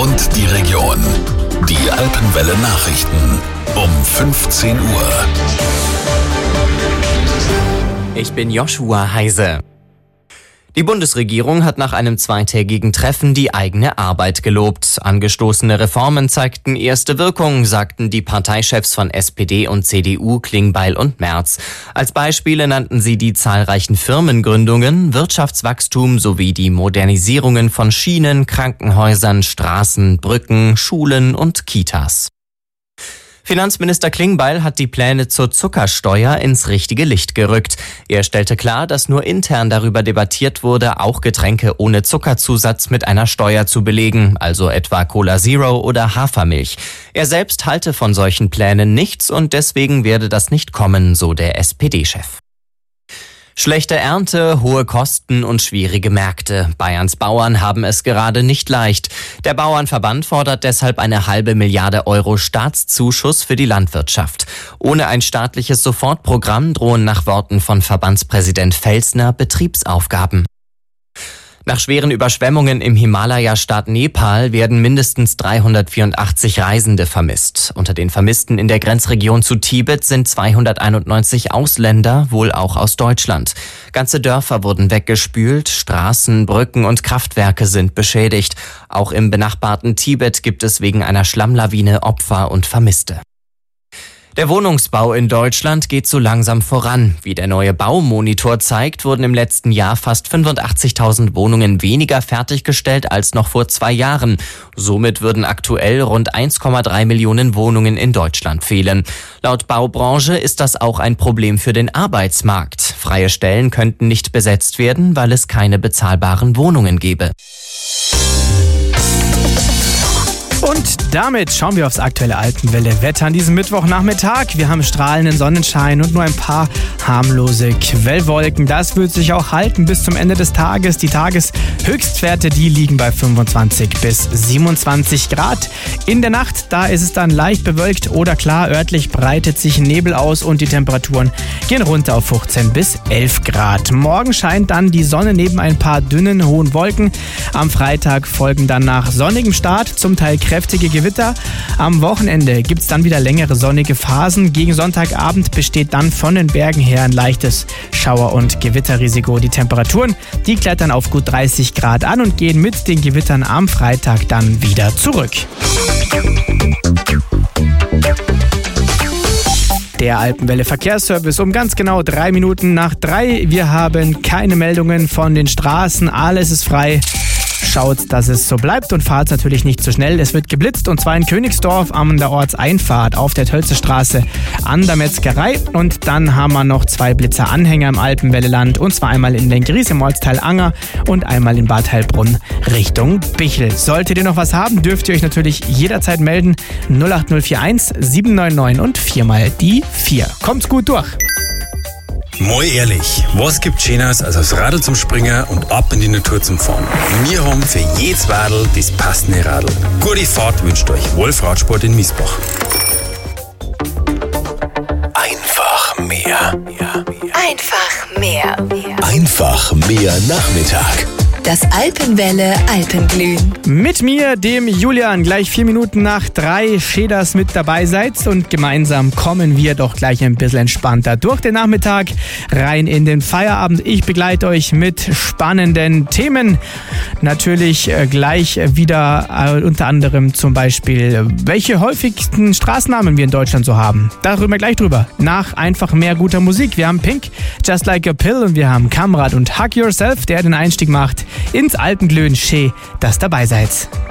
und die Region. Die Alpenwelle Nachrichten um 15 Uhr. Ich bin Joshua Heise. Die Bundesregierung hat nach einem zweitägigen Treffen die eigene Arbeit gelobt. Angestoßene Reformen zeigten erste Wirkung, sagten die Parteichefs von SPD und CDU Klingbeil und Merz. Als Beispiele nannten sie die zahlreichen Firmengründungen, Wirtschaftswachstum sowie die Modernisierungen von Schienen, Krankenhäusern, Straßen, Brücken, Schulen und Kitas. Finanzminister Klingbeil hat die Pläne zur Zuckersteuer ins richtige Licht gerückt. Er stellte klar, dass nur intern darüber debattiert wurde, auch Getränke ohne Zuckerzusatz mit einer Steuer zu belegen, also etwa Cola Zero oder Hafermilch. Er selbst halte von solchen Plänen nichts und deswegen werde das nicht kommen, so der SPD-Chef. Schlechte Ernte, hohe Kosten und schwierige Märkte. Bayerns Bauern haben es gerade nicht leicht. Der Bauernverband fordert deshalb eine €500 Millionen Staatszuschuss für die Landwirtschaft. Ohne ein staatliches Sofortprogramm drohen nach Worten von Verbandspräsident Felsner Betriebsaufgaben. Nach schweren Überschwemmungen im Himalaya-Staat Nepal werden mindestens 384 Reisende vermisst. Unter den Vermissten in der Grenzregion zu Tibet sind 291 Ausländer, wohl auch aus Deutschland. Ganze Dörfer wurden weggespült, Straßen, Brücken und Kraftwerke sind beschädigt. Auch im benachbarten Tibet gibt es wegen einer Schlammlawine Opfer und Vermisste. Der Wohnungsbau in Deutschland geht so langsam voran. Wie der neue Baumonitor zeigt, wurden im letzten Jahr fast 85.000 Wohnungen weniger fertiggestellt als noch vor 2 Jahren. Somit würden aktuell rund 1,3 Millionen Wohnungen in Deutschland fehlen. Laut Baubranche ist das auch ein Problem für den Arbeitsmarkt. Freie Stellen könnten nicht besetzt werden, weil es keine bezahlbaren Wohnungen gäbe. Und damit schauen wir aufs aktuelle Alpenwelle-Wetter an diesem Mittwochnachmittag. Wir haben strahlenden Sonnenschein und nur ein paar harmlose Quellwolken. Das wird sich auch halten bis zum Ende des Tages. Die Tageshöchstwerte, die liegen bei 25 bis 27 Grad. In der Nacht, da ist es dann leicht bewölkt oder klar, örtlich breitet sich Nebel aus und die Temperaturen gehen runter auf 15 bis 11 Grad. Morgen scheint dann die Sonne neben ein paar dünnen, hohen Wolken. Am Freitag folgen dann nach sonnigem Start zum Teil kräftige Gewitter. Am Wochenende gibt es dann wieder längere sonnige Phasen. Gegen Sonntagabend besteht dann von den Bergen her ein leichtes Schauer- und Gewitterrisiko. Die Temperaturen, die klettern auf gut 30 Grad an und gehen mit den Gewittern am Freitag dann wieder zurück. Der Alpenwelle Verkehrsservice um ganz genau 3 Minuten nach 3. Wir haben keine Meldungen von den Straßen. Alles ist frei. Schaut, dass es so bleibt und fahrt natürlich nicht zu schnell. Es wird geblitzt und zwar in Königsdorf an der Ortseinfahrt auf der Tölzestraße an der Metzgerei. Und dann haben wir noch 2 Blitzeranhänger im Alpenwelleland und zwar einmal in Lenggries im Ortsteil Anger und einmal in Bad Heilbrunn Richtung Bichl. Solltet ihr noch was haben, dürft ihr euch natürlich jederzeit melden. 08041 799 und 4 mal die 4. Kommt's gut durch! Mal ehrlich, was gibt Schöneres als aufs Radl zum Springen und ab in die Natur zum Fahren? Wir haben für jedes Wadl das passende Radl. Gute Fahrt wünscht euch Wolf Radsport in Miesbach. Einfach mehr. Einfach mehr. Einfach mehr Nachmittag. Das Alpenwelle Alpenglühen. Mit mir, dem Julian, gleich 4 Minuten nach 3, schön, dass mit dabei seid und gemeinsam kommen wir doch gleich ein bisschen entspannter durch den Nachmittag rein in den Feierabend. Ich begleite euch mit spannenden Themen. Natürlich gleich wieder unter anderem zum Beispiel, welche häufigsten Straßennamen wir in Deutschland so haben. Darüber gleich drüber. Nach einfach mehr guter Musik. Wir haben Pink, Just Like a Pill und wir haben Kamrat und Hug Yourself, der den Einstieg macht ins Alpenglühen. Schön, dass dabei seid.